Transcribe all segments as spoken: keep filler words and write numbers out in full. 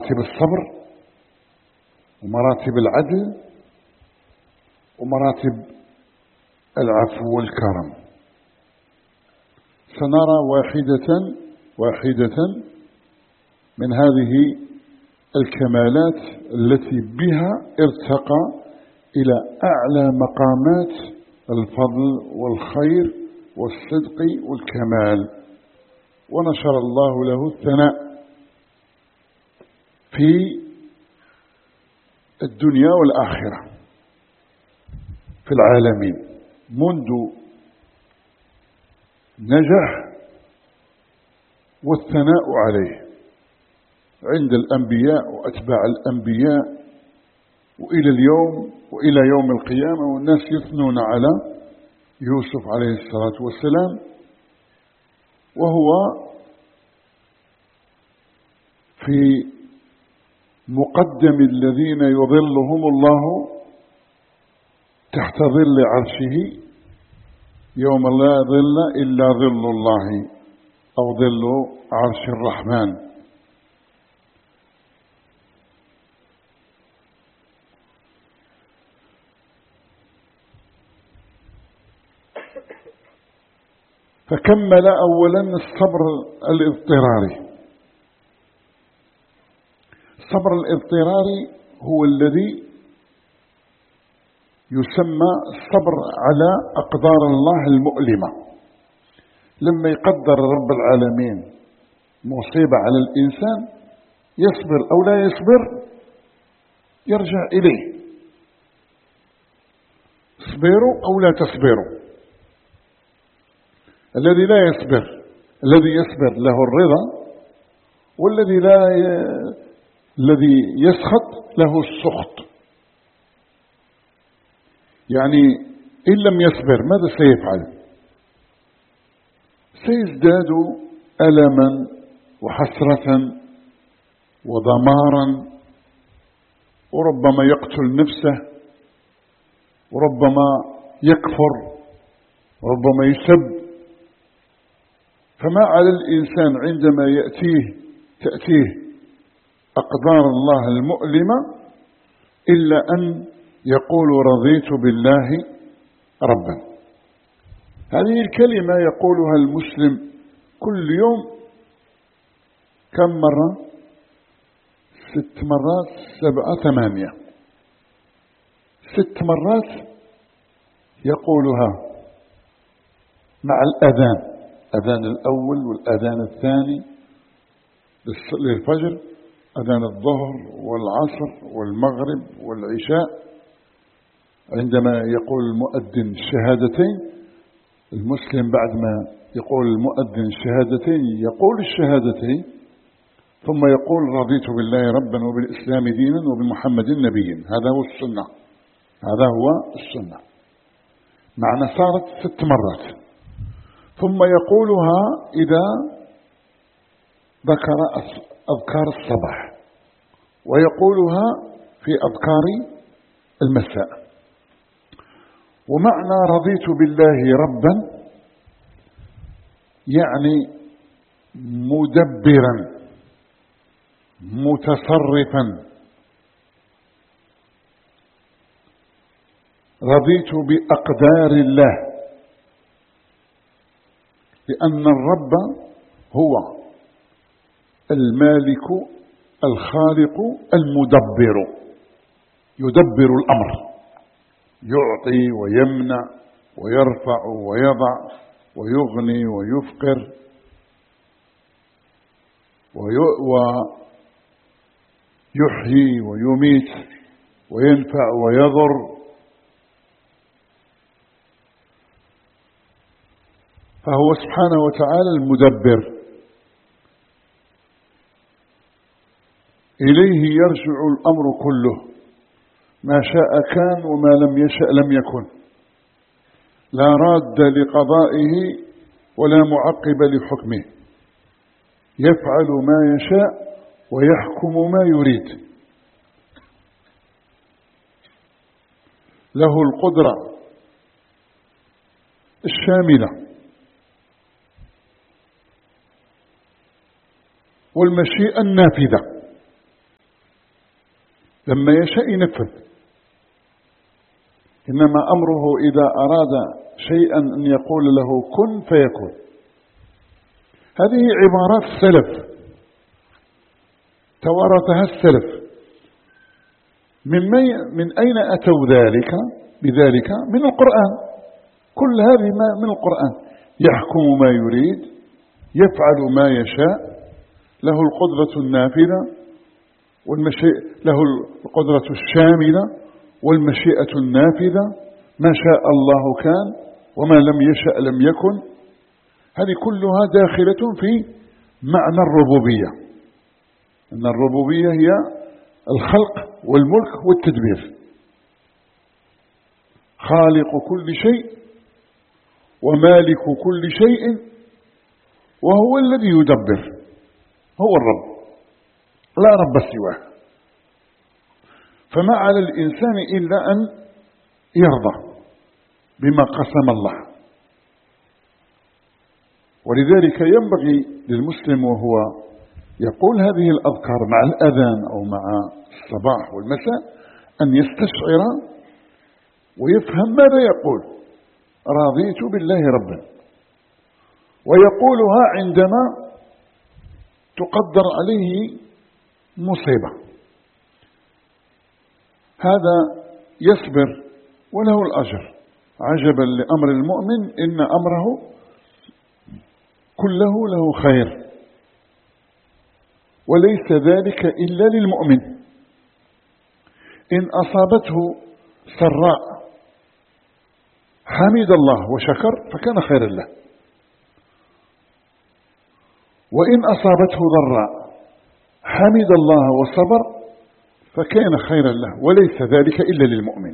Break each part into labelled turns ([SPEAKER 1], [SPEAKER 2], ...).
[SPEAKER 1] مراتب الصبر ومراتب العدل ومراتب العفو والكرم. سنرى واحدة واحدة من هذه الكمالات التي بها ارتقى إلى أعلى مقامات الفضل والخير والصدق والكمال، ونشر الله له الثناء في الدنيا والآخرة في العالمين، منذ نجح والثناء عليه عند الأنبياء وأتباع الأنبياء وإلى اليوم وإلى يوم القيامة، والناس يثنون على يوسف عليه الصلاة والسلام، وهو في مقدم الذين يظلهم الله تحت ظل عرشه يوم لا ظل إلا ظل الله أو ظل عرش الرحمن. فكمل أولا الصبر الاضطراري. الصبر الاضطراري هو الذي يسمى الصبر على أقدار الله المؤلمة. لما يقدر رب العالمين مصيبة على الإنسان يصبر أو لا يصبر يرجع إليه، اصبروا أو لا تصبروا. الذي لا يصبر الذي يصبر له الرضا، والذي لا ي... الذي يسخط له السخط. يعني إن لم يصبر ماذا سيفعل؟ سيزداد ألما وحسرة ودمارا، وربما يقتل نفسه، وربما يكفر، وربما يسب. فما على الإنسان عندما يأتيه تأتيه أقدار الله المؤلمة إلا أن يقول رضيت بالله ربا. هذه الكلمة يقولها المسلم كل يوم كم مرة؟ ست مرات، سبعة، ثمانية، ست مرات يقولها مع الأذان، أذان الأول والأذان الثاني للفجر، أذان الظهر والعصر والمغرب والعشاء. عندما يقول المؤذن الشهادتين، المسلم بعد ما يقول المؤذن الشهادتين يقول الشهادتين ثم يقول رضيت بالله ربا وبالإسلام دينا وبمحمد نبيا. هذا هو السنة، هذا هو السنة. معنى صارت ست مرات. ثم يقولها إذا ذكر أذكار الصباح، ويقولها في أذكار المساء. ومعنى رضيت بالله ربا يعني مدبرا متصرفا. رضيت بأقدار الله، لأن الرب هو المالك الخالق المدبر، يدبر الأمر، يعطي ويمنع ويرفع ويضع ويغني ويفقر ويحيي ويميت وينفع ويضر. فهو سبحانه وتعالى المدبر، إليه يرجع الأمر كله، ما شاء كان وما لم يشأ لم يكن، لا راد لقضائه ولا معقب لحكمه، يفعل ما يشاء ويحكم ما يريد. له القدرة الشاملة والمشيئة النافذة. لما يشاء ينفذ. إنما أمره إذا أراد شيئا أن يقول له كن فيكون. هذه عبارات السلف توارثها السلف. من, من أين أتوا ذلك بذلك؟ من القرآن. كل هذه من القرآن. يحكم ما يريد، يفعل ما يشاء، له القدرة النافذة والمشيئة، له القدرة الشاملة والمشيئة النافذة. ما شاء الله كان وما لم يشأ لم يكن. هذه كلها داخلة في معنى الربوبية. أن الربوبية هي الخلق والملك والتدبير. خالق كل شيء ومالك كل شيء وهو الذي يدبر. هو الرب، لا رب سواه. فما على الإنسان إلا أن يرضى بما قسم الله. ولذلك ينبغي للمسلم وهو يقول هذه الأذكار مع الأذان أو مع الصباح والمساء أن يستشعر ويفهم ماذا يقول. رضيت بالله ربا، ويقولها عندما تقدر عليه مصيبة. هذا يصبر وله الأجر. عجبا لأمر المؤمن إن أمره كله له خير، وليس ذلك إلا للمؤمن. إن أصابته سراء حمد الله وشكر فكان خيرا له، وإن أصابته ضراء حمد الله وصبر فكان خيرا له، وليس ذلك إلا للمؤمن.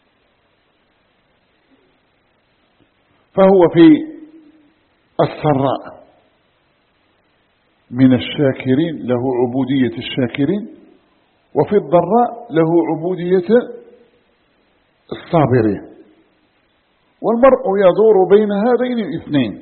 [SPEAKER 1] فهو في السراء من الشاكرين، له عبودية الشاكرين، وفي الضراء له عبودية الصابرين. والمرء يدور بين هذين الاثنين.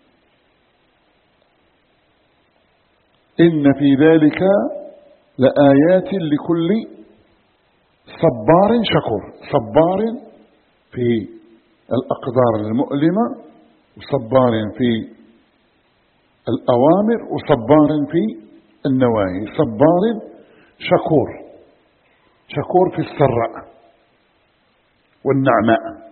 [SPEAKER 1] إن في ذلك لآيات لكل صبار شكور. صبار في الأقدار المؤلمة، وصبار في الأوامر، وصبار في النواهي. صبار شكور. شكور في السراء والنعماء.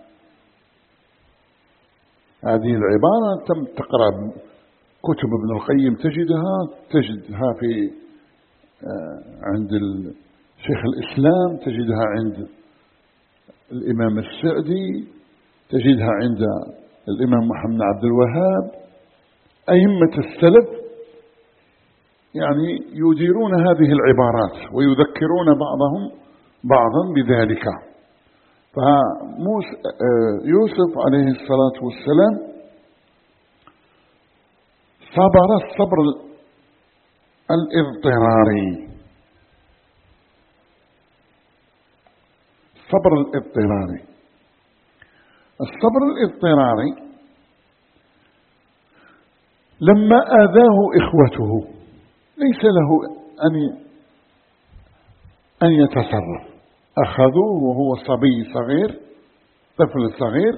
[SPEAKER 1] هذه العبارة تم تقرأ كتب ابن القيم، تجدها تجدها في عند شيخ الإسلام، تجدها عند الإمام السعدي، تجدها عند الإمام محمد عبد الوهاب. أئمة السلف يعني يديرون هذه العبارات ويذكرون بعضهم بعضا بذلك. فيوسف عليه الصلاة والسلام صبر الصبر الاضطراري. الصبر الاضطراري الصبر الاضطراري لما آذاه إخوته ليس له أن أن يتصرف. أخذوه وهو صبي صغير، طفل صغير،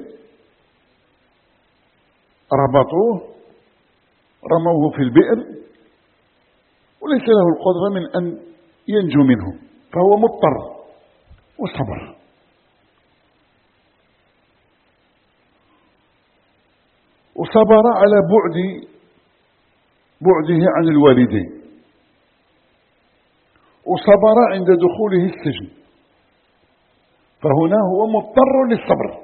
[SPEAKER 1] ربطوه، رموه في البئر، وليس له القدرة من أن ينجو منه، فهو مضطر وصبر. وصبر على بعد بعده عن الوالدين، وصبر عند دخوله السجن. فهنا هو مضطر للصبر،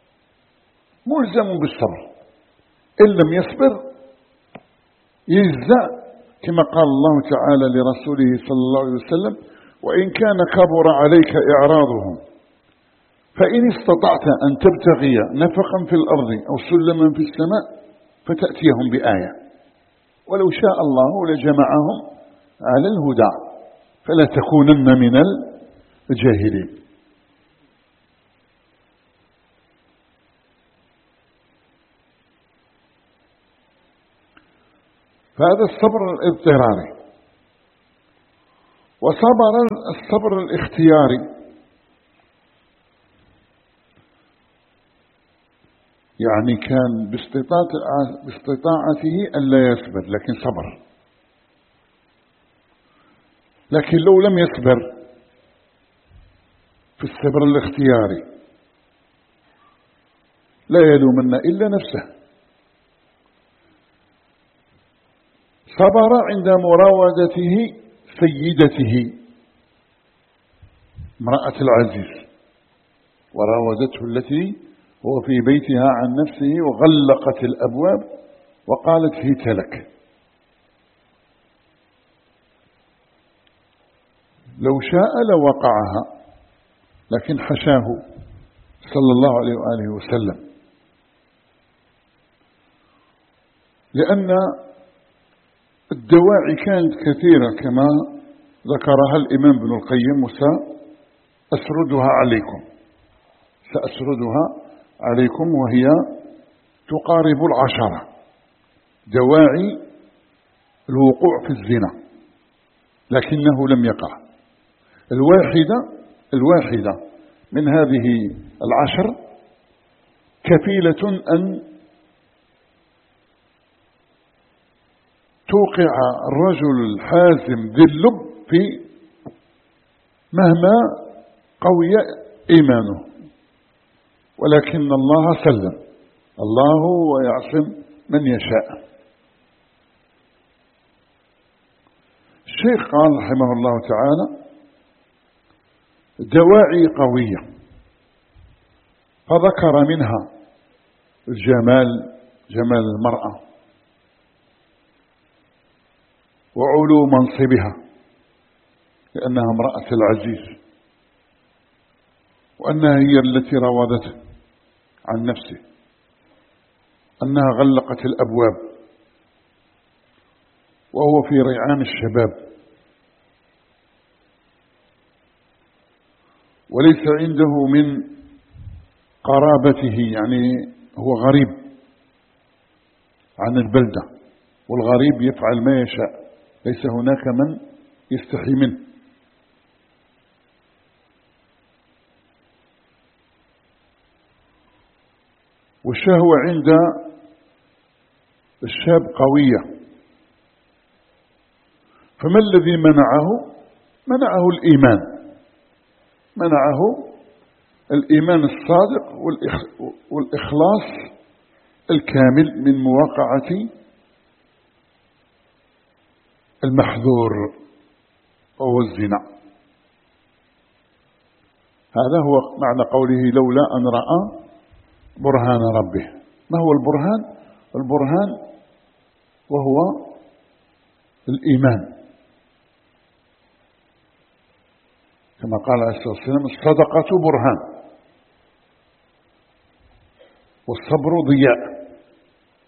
[SPEAKER 1] ملزم بالصبر. إن لم يصبر يجزى، كما قال الله تعالى لرسوله صلى الله عليه وسلم: وإن كان كبر عليك إعراضهم فإن استطعت أن تبتغي نفقا في الأرض أو سلما في السماء فتأتيهم بآية ولو شاء الله لجمعهم على الهدى فلا تكونن من الجاهلين. فهذا الصبر الاضطراري. وصبر الصبر الاختياري، يعني كان باستطاعته ألا يصبر لكن صبر. لكن لو لم يصبر في الصبر الاختياري لا يلومن إلا نفسه. صبر عند مراودته سيدته امرأة العزيز، وراودته التي هو في بيتها عن نفسه وغلقت الأبواب وقالت هيت لك. لو شاء لوقعها لكن حشاه صلى الله عليه وآله وسلم، لأن الدواعي كانت كثيرة كما ذكرها الإمام ابن القيم، وسأسردها عليكم سأسردها عليكم وهي تقارب العشرة دواعي الوقوع في الزنا لكنه لم يقع. الواحدة الواحدة من هذه العشر كفيلة أن توقع الرجل الحازم ذي اللب في مهما قوي إيمانه، ولكن الله سلم، الله ويعصم من يشاء. الشيخ قال رحمه الله تعالى دواعي قوية، فذكر منها الجمال، جمال المرأة، وعلو منصبها لأنها امرأة العزيز، وأنها هي التي راودته عن نفسه، أنها غلقت الأبواب وهو في ريعان الشباب وليس عنده من قرابته، يعني هو غريب عن البلدة، والغريب يفعل ما يشاء، ليس هناك من يستحي منه. والشهوة عند الشاب قوية، فما الذي منعه؟ منعه الإيمان، منعه الإيمان الصادق والإخلاص الكامل من مواقعة المحذور وهو الزنا. هذا هو معنى قوله لولا أن رأى برهان ربه. ما هو البرهان؟ البرهان وهو الإيمان، كما قال عليه الصلاة والسلام الصدقة برهان والصبر ضياء.